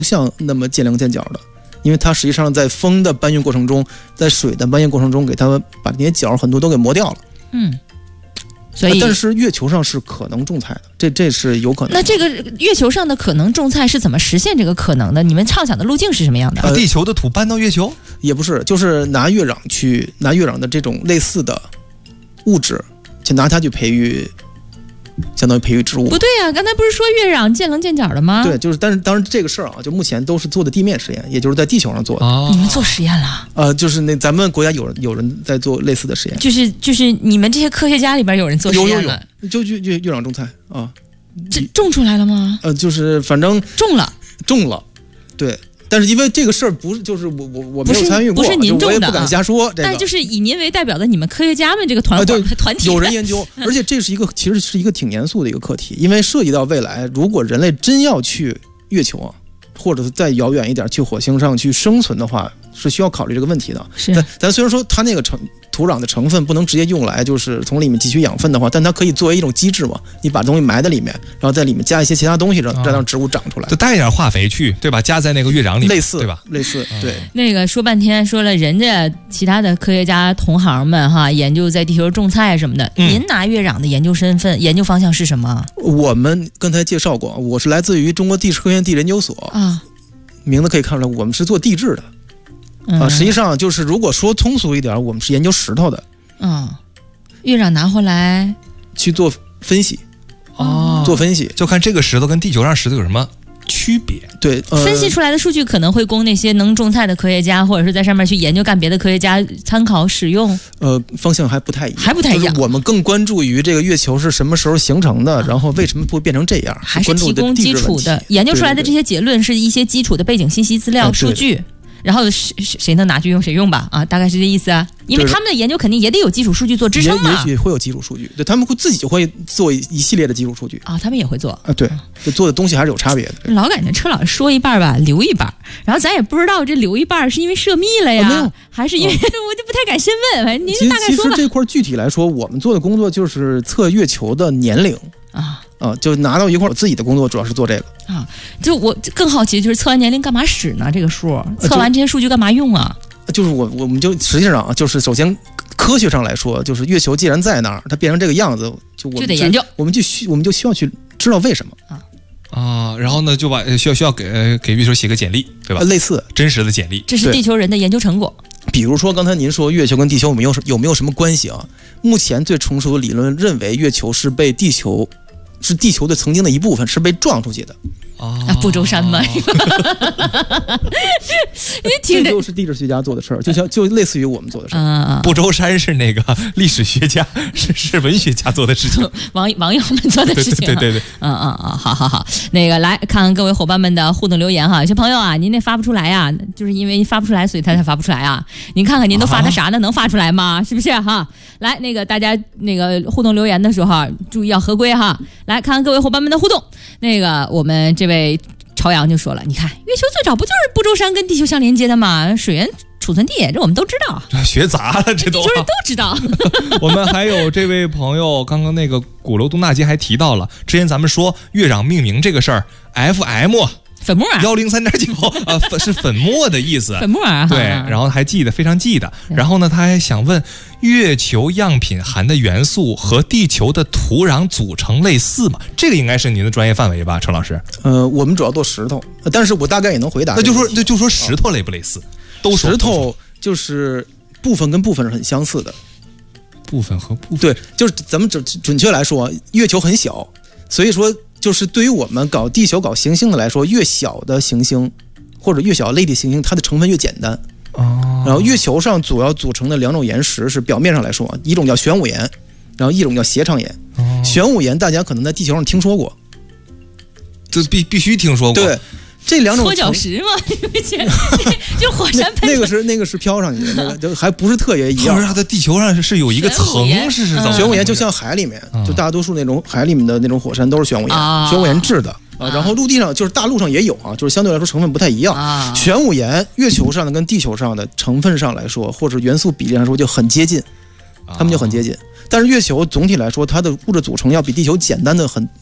像那么见棱见角的，因为它实际上在风的搬运过程中，在水的搬运过程中，给它把那些角很多都给磨掉了。 所以， 但是月球上是可能种菜的，这是有可能的。 那这个月球上的可能种菜是怎么实现这个可能的？你们畅想的路径是什么样的？ 把地球的土搬到月球？ 也不是，就是拿月壤的这种类似的物质，去拿它去培育，相当于培育植物。 不对啊，刚才不是说月壤见棱见角的吗？ 对，就是，但是当然这个事儿啊，就目前都是做的地面实验，也就是在地球上做的。 你们做实验了？ 就是咱们国家有人在做类似的实验。 就是你们这些科学家里边有人做实验了？ 就月壤种菜啊。 这种出来了吗？ 就是反正种了，对。 但是因为这个事儿不是，就是我没有参与过， 不是您种的， 我也不敢瞎说。 但就是以您为代表的你们科学家们这个团体有人研究，而且这是其实是一个挺严肃的一个课题，因为涉及到未来，如果人类真要去月球啊，或者是再遥远一点去火星上去生存的话，是需要考虑这个问题的。 是， 咱虽然说它那个土壤的成分不能直接用来就是从里面汲取养分的话，但它可以作为一种机制嘛，你把东西埋在里面，然后在里面加一些其他东西，让植物长出来， 就带一点化肥去，对吧？加在那个月壤里面， 类似对吧？ 类似，对。 那个说半天说了，人家其他的科学家同行们哈，研究在地球种菜什么的，您拿月壤的研究研究方向是什么？ 我们刚才介绍过，我是来自于中国地质科学院地质研究所啊，名字可以看出来，我们是做地质的。实际上就是如果说通俗一点，我们是研究石头的。 月壤拿回来去做分析。做分析就看这个石头跟地球上石头有什么区别。 对， 分析出来的数据可能会供那些能种菜的科学家，或者是在上面去研究干别的科学家参考使用。 方向还不太一样，就是我们更关注于这个月球是什么时候形成的，然后为什么会变成这样， 还是提供基础的研究出来的这些结论是一些基础的背景信息资料数据。然后谁能拿去用谁用吧啊，大概是这意思啊。因为他们的研究肯定也得有基础数据做支撑嘛。 也许会有基础数据，对，他们自己就会做一系列的基础数据啊，他们也会做啊，对，做的东西还是有差别的。 老感觉车老师说一半吧，留一半，然后咱也不知道这留一半是因为涉密了呀，还是因为我就不太敢深问，反正您大概说吧。 其实这块具体来说，我们做的工作就是测月球的年龄就拿到一块，我自己的工作主要是做这个啊。就我更好奇，就是测完年龄干嘛使呢？这个数测完这些数据干嘛用啊？ 就是我们就实际上啊，就是首先科学上来说，就是月球既然在那儿，它变成这个样子，就得研究， 我们就需要去知道为什么然后呢，就把需要给月球写个简历，对吧？ 类似真实的简历， 这是地球人的研究成果。 比如说刚才您说月球跟地球有没有什么关系啊？目前最成熟的理论认为，月球是地球的曾经的一部分，是被撞出去的。 不周山吗？ 这就是地质学家做的事儿，就类似于我们做的事儿。 不周山是那个历史学家，是文学家做的事情， 网友们做的事情。 对。 好，那个来看看各位伙伴们的互动留言哈。有些朋友啊，您那发不出来啊，就是因为发不出来，所以他才发不出来啊。您看看您都发的啥呢？能发出来吗？是不是哈？来，那个大家那个互动留言的时候注意要合规哈。来看看各位伙伴们的互动。那个我们这位朝阳就说了，你看月球最早不就是不周山跟地球相连接的吗？水源储存地，这我们都知道， 学杂了，这都地球人都知道。 我们还有这位朋友，刚刚那个鼓楼东大街还提到了，之前咱们说月壤命名这个事儿 ，FM。 粉末 103.9是粉末的意思， 粉末对，然后还非常记得。然后呢，他还想问，月球样品含的元素和地球的土壤组成类似吗？这个应该是您的专业范围吧，陈老师？ 我们主要做石头，但是我大概也能回答。 那就说石头类不类似？ 石头就是部分跟部分是很相似的， 部分和部分对，就是咱们准确来说，月球很小，所以说。就是对于我们地球搞行星的来说，越小的行星或者越小的类地行星，它的成分越简单。然后月球上主要组成的两种岩石是表面上来说，一种叫玄武岩，然后一种叫斜长岩。玄武岩大家可能在地球上听说过， 这必须听说过。 对。这两种搓脚石吗？就火山喷那个是飘上去的，那个就还不是特别一样。 它在地球上是有一个层，是怎么？ 玄武岩就像海里面，就大多数那种海里面的那种火山都是玄武岩，玄武岩制的然后陆地上就是大陆上也有就是相对来说成分不太一样。玄武岩月球上的跟地球上的成分上来说，或者元素比例上说就很接近，它们就很接近。但是月球总体来说，它的物质组成要比地球简单的很。